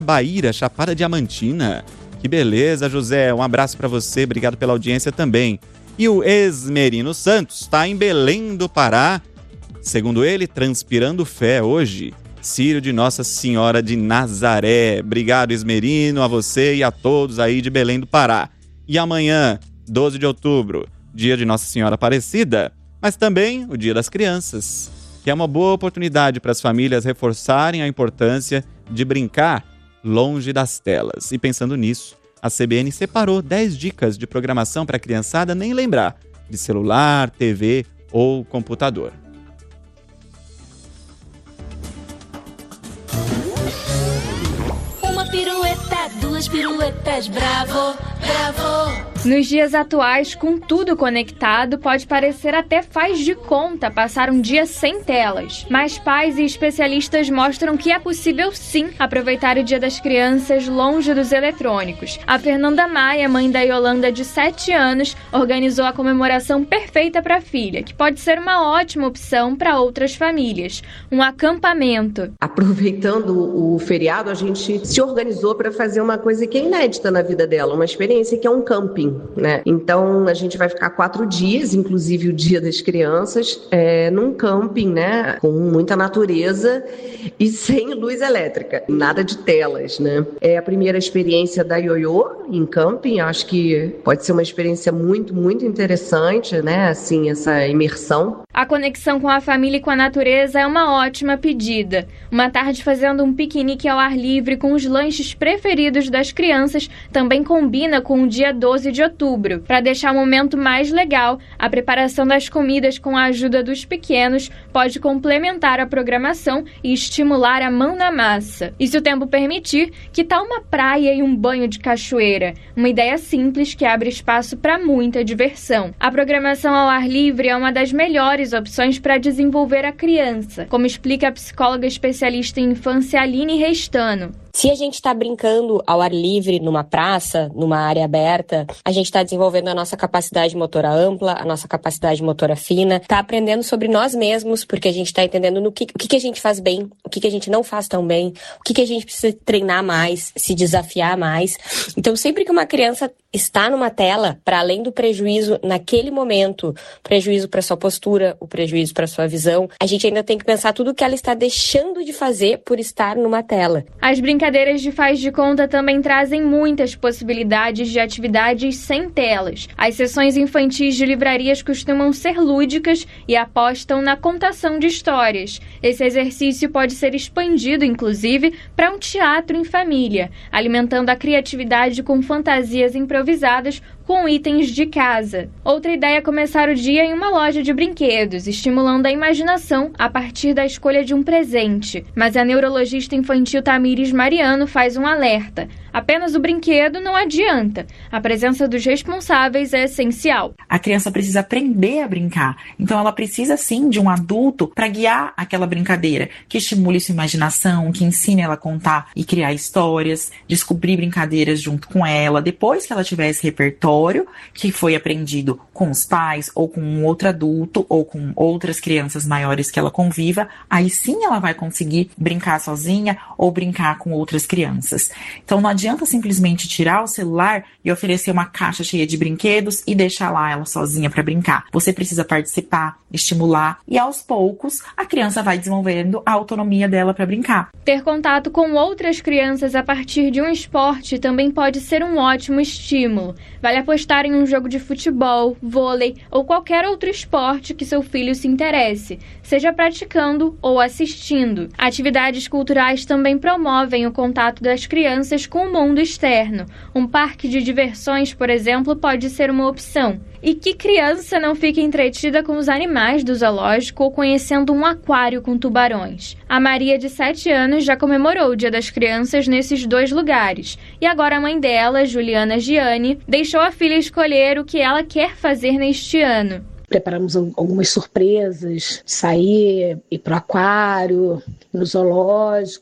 Baíra, Chapada Diamantina. Que beleza, José. Um abraço para você, obrigado pela audiência também. E o Esmerino Santos está em Belém do Pará. Segundo ele, transpirando fé hoje. Círio de Nossa Senhora de Nazaré. Obrigado, Esmerino, a você e a todos aí de Belém do Pará. E amanhã, 12 de outubro, dia de Nossa Senhora Aparecida, mas também o Dia das Crianças, que é uma boa oportunidade para as famílias reforçarem a importância de brincar longe das telas. E pensando nisso, a CBN separou 10 dicas de programação para a criançada nem lembrar de celular, TV ou computador. Uma pirueta, duas piruetas, bravo, bravo. Nos dias atuais, com tudo conectado, pode parecer até faz de conta passar um dia sem telas. Mas pais e especialistas mostram que é possível sim aproveitar o Dia das Crianças longe dos eletrônicos. A Fernanda Maia, mãe da Yolanda de 7 anos, organizou a comemoração perfeita para a filha, que pode ser uma ótima opção para outras famílias. Um acampamento. Aproveitando o feriado, a gente se organizou para fazer uma coisa que é inédita na vida dela, uma experiência que é um camping. Né? Então a gente vai ficar 4 dias, inclusive o Dia das Crianças, num camping, né? Com muita natureza e sem luz elétrica, nada de telas, né? É a primeira experiência da Ioiô em camping, acho que pode ser uma experiência muito, muito interessante, né? Assim, essa imersão. A conexão com a família e com a natureza é uma ótima pedida. Uma tarde fazendo um piquenique ao ar livre com os lanches preferidos das crianças também combina com o dia 12 de outubro. Para deixar o momento mais legal, a preparação das comidas com a ajuda dos pequenos pode complementar a programação e estimular a mão na massa. E se o tempo permitir, que tal uma praia e um banho de cachoeira? Uma ideia simples que abre espaço para muita diversão. A programação ao ar livre é uma das melhores opções para desenvolver a criança, como explica a psicóloga especialista em infância Aline Restano. Se a gente está brincando ao ar livre, numa praça, numa área aberta, a gente está desenvolvendo a nossa capacidade motora ampla, a nossa capacidade motora fina, está aprendendo sobre nós mesmos, porque a gente está entendendo o que a gente faz bem, o que a gente não faz tão bem, o que a gente precisa treinar mais, se desafiar mais. Então, sempre que uma criança está numa tela, para além do prejuízo naquele momento, prejuízo para sua postura, o prejuízo para sua visão, a gente ainda tem que pensar tudo o que ela está deixando de fazer por estar numa tela. As brincadeiras de faz de conta também trazem muitas possibilidades de atividades sem telas. As sessões infantis de livrarias costumam ser lúdicas e apostam na contação de histórias. Esse exercício pode ser expandido, inclusive, para um teatro em família, alimentando a criatividade com fantasias improvisadas com itens de casa. Outra ideia é começar o dia em uma loja de brinquedos, estimulando a imaginação a partir da escolha de um presente. Mas a neurologista infantil Tamires Mariano faz um alerta. Apenas o brinquedo não adianta. A presença dos responsáveis é essencial. A criança precisa aprender a brincar. Então ela precisa sim de um adulto para guiar aquela brincadeira, que estimule sua imaginação, que ensine ela a contar e criar histórias, descobrir brincadeiras junto com ela. Depois que ela tiver esse repertório que foi aprendido com os pais ou com um outro adulto ou com outras crianças maiores que ela conviva, aí sim ela vai conseguir brincar sozinha ou brincar com outras crianças. Então não adianta simplesmente tirar o celular e oferecer uma caixa cheia de brinquedos e deixar lá ela sozinha para brincar. Você precisa participar, estimular e aos poucos a criança vai desenvolvendo a autonomia dela para brincar. Ter contato com outras crianças a partir de um esporte também pode ser um ótimo estímulo. Vale apostar em um jogo de futebol, vôlei ou qualquer outro esporte que seu filho se interesse, seja praticando ou assistindo. Atividades culturais também promovem o contato das crianças com o mundo externo. Um parque de diversões, por exemplo, pode ser uma opção. E que criança não fica entretida com os animais do zoológico ou conhecendo um aquário com tubarões? A Maria, de 7 anos, já comemorou o Dia das Crianças nesses 2 lugares. E agora a mãe dela, Juliana Gianni, deixou a filha escolher o que ela quer fazer neste ano. Preparamos algumas surpresas, sair, ir para o aquário, no zoológico,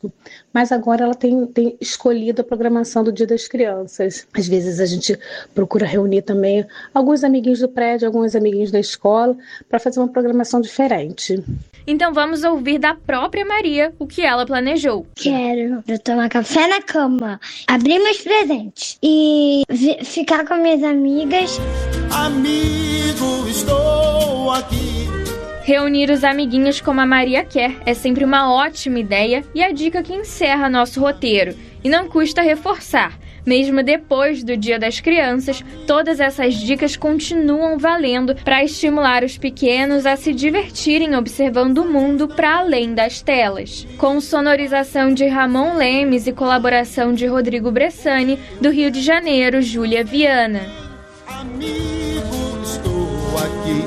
mas agora ela tem escolhido a programação do Dia das Crianças. Às vezes a gente procura reunir também alguns amiguinhos do prédio, alguns amiguinhos da escola, para fazer uma programação diferente. Então vamos ouvir da própria Maria o que ela planejou. Quero tomar café na cama, abrir meus presentes e ficar com minhas amigas. Amigo, estou aqui. Reunir os amiguinhos como a Maria quer é sempre uma ótima ideia e a dica que encerra nosso roteiro. E não custa reforçar. Mesmo depois do Dia das Crianças, todas essas dicas continuam valendo para estimular os pequenos a se divertirem observando o mundo para além das telas. Com sonorização de Ramon Lemes e colaboração de Rodrigo Bressani, do Rio de Janeiro, Júlia Viana. Amigo, estou aqui.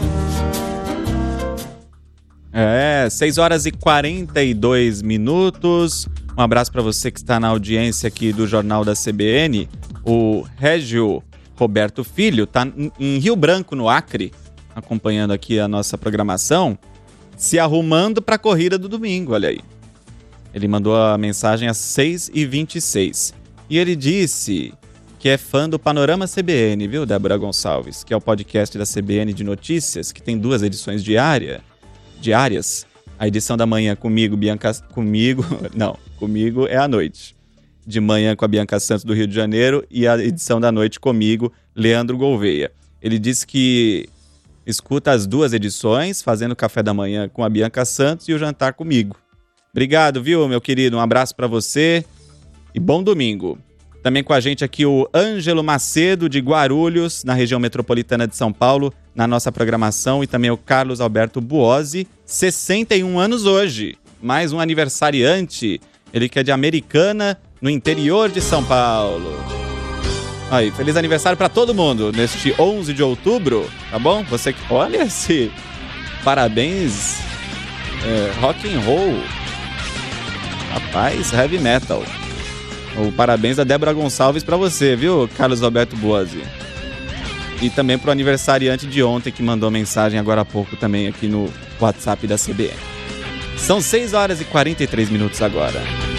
6h42. Um abraço para você que está na audiência aqui do Jornal da CBN. O Régio Roberto Filho está em Rio Branco, no Acre, acompanhando aqui a nossa programação, se arrumando para a corrida do domingo, olha aí. Ele mandou a mensagem às 6h26. E ele disse que é fã do Panorama CBN, viu, Débora Gonçalves? Que é o podcast da CBN de notícias, que tem 2 edições diárias. A edição da manhã comigo é à noite. De manhã com a Bianca Santos do Rio de Janeiro e a edição da noite comigo, Leandro Gouveia. Ele disse que escuta as 2 edições, fazendo o café da manhã com a Bianca Santos e o jantar comigo. Obrigado, viu, meu querido? Um abraço para você e bom domingo. Também com a gente aqui o Ângelo Macedo, de Guarulhos, na região metropolitana de São Paulo, na nossa programação, e também o Carlos Alberto Buozzi, 61 anos hoje. Mais um aniversariante, ele que é de Americana, no interior de São Paulo. Aí, feliz aniversário para todo mundo neste 11 de outubro, tá bom? Você que olha esse parabéns, rock and roll, rapaz, heavy metal. O parabéns da Débora Gonçalves para você, viu, Carlos Alberto Buozzi? E também pro aniversariante de ontem, que mandou mensagem agora há pouco também aqui no WhatsApp da CBN. São 6h43 agora.